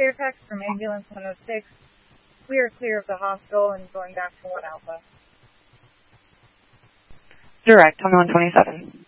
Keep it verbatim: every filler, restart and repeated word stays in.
clear text from ambulance one oh six. We are clear of the hospital and going back to one Alpha. Direct, twenty-one twenty-seven.